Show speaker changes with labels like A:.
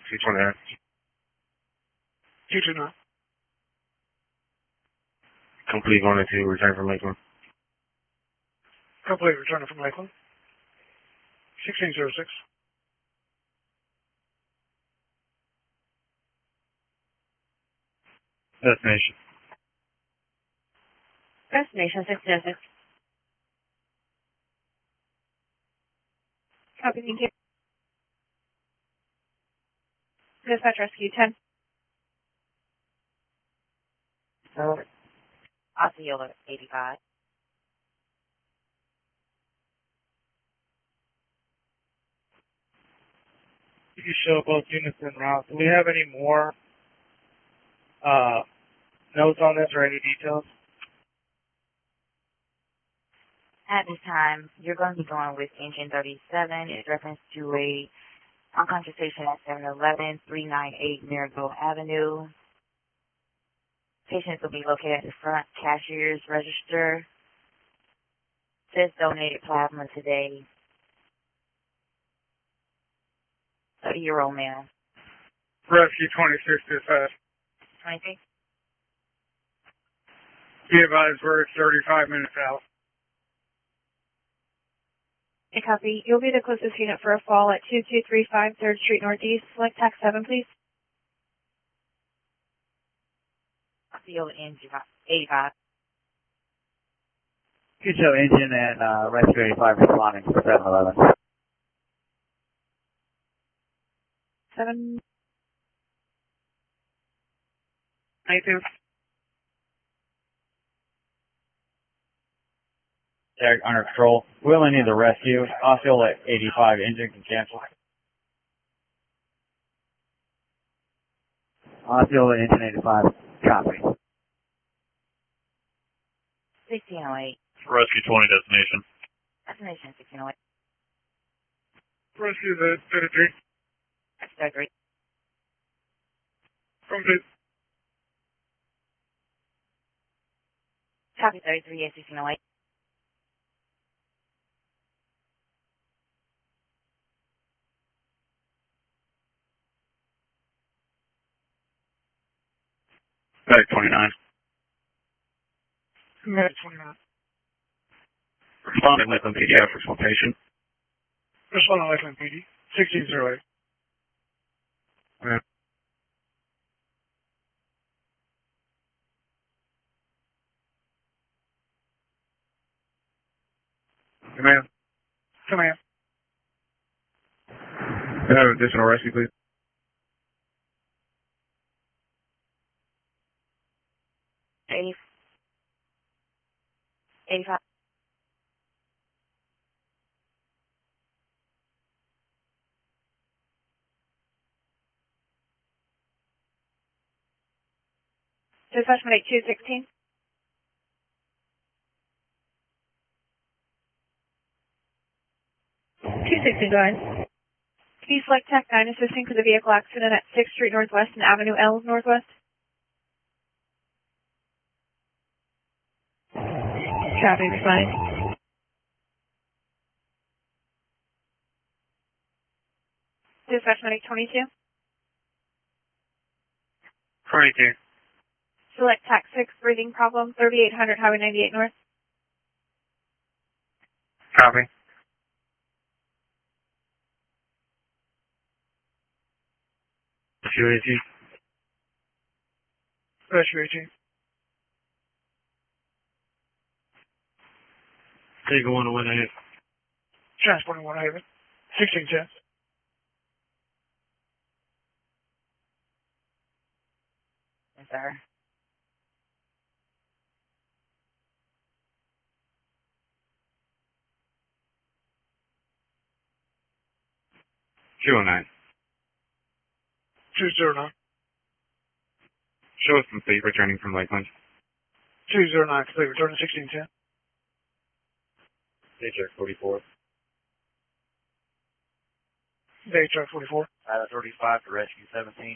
A: 229.
B: 229.
A: Complete going into return from Lakeland.
B: Complete returning from Lakeland. 1606.
A: Destination.
C: Destination 606. Copy, thank you. Dispatch rescue 10.
D: Osceola 85.
E: You show both units en route. Do we have any more notes on this or any details?
D: At this time, you're going to be going with engine 37. It's reference to a unconscious patient at 711 398 Maryville Avenue. Patients will be located at the front cashier's register. Says donated plasma today. 30-year-old male.
B: Rescue 26 dispatch.
D: 26?
B: Be advised we're 35 minutes out.
C: Okay, copy. You'll be the closest unit for a fall at 2235 3rd Street Northeast. Select tax 7, please.
D: Osceola engine 85.
F: You show engine and rescue 85 responding to 711.
C: 7.
B: 92.
F: Derek, under control. We only need the rescue. Osceola 85 engine can cancel. Osceola engine 85. Copy.
D: 1608.
A: Rescue 20 destination.
D: Destination 1608.
B: Rescue the 33.
D: That's 33.
B: From the
D: Copy 33 at 1608.
A: Medic 29.
B: Medic 29.
A: Responding Lakeland Pediatrics for patient.
B: Respond to Lakeland PD. 1608.
A: Yeah. Command.
B: Command.
A: Can I have additional rescue, please?
D: Eighty. 85.
C: Dispatch medic 216. 216, go ahead. Can you select Tech 9 assisting to the vehicle accident at 6th Street Northwest and Avenue L Northwest? Copy, responding. Dispatch medic 22.
A: 22.
C: Select TAC 6, breathing problem, 3800 Highway 98 North.
A: Copy. Rescue 18.
B: Rescue 18.
A: Take 1 to 1
B: Transporting 1 Haven. 1610.
D: Yes, sir.
A: Two 09.
B: 209.
A: Show us complete returning from Lakeland.
B: 209. Complete returning 1610.
A: Daycheck 44.
B: Day truck 44.
F: Pilot 35 to rescue 17.